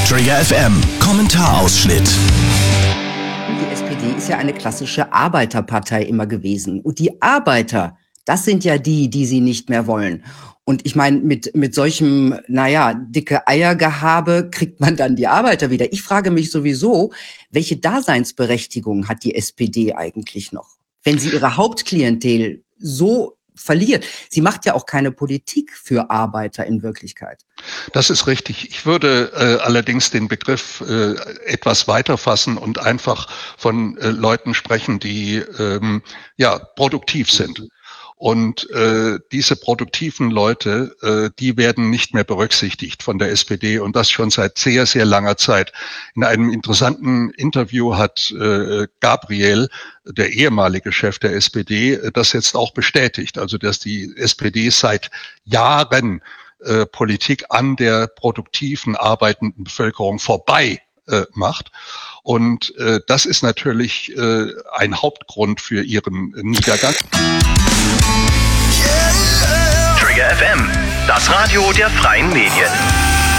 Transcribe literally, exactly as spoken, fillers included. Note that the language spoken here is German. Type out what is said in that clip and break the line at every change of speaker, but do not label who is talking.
Trigger F M, Kommentarausschnitt.
Die S P D ist ja eine klassische Arbeiterpartei immer gewesen. Und die Arbeiter, das sind ja die, die sie nicht mehr wollen. Und ich meine, mit mit solchem, naja, dicke Eiergehabe kriegt man dann die Arbeiter wieder. Ich frage mich sowieso, welche Daseinsberechtigung hat die S P D eigentlich noch, wenn sie ihre Hauptklientel so verliert? Sie macht ja auch keine Politik für Arbeiter in Wirklichkeit.
Das ist richtig. Ich würde äh, allerdings den Begriff äh, etwas weiter fassen und einfach von äh, Leuten sprechen, die ähm, ja produktiv sind. Und äh, diese produktiven Leute, äh, die werden nicht mehr berücksichtigt von der S P D, und das schon seit sehr, sehr langer Zeit. In einem interessanten Interview hat äh, Gabriel, der ehemalige Chef der S P D, das jetzt auch bestätigt. Also dass die S P D seit Jahren äh, Politik an der produktiven, arbeitenden Bevölkerung vorbei äh, macht. Und äh, das ist natürlich äh, ein Hauptgrund für ihren Niedergang.
Trigger F M, das Radio der freien Medien.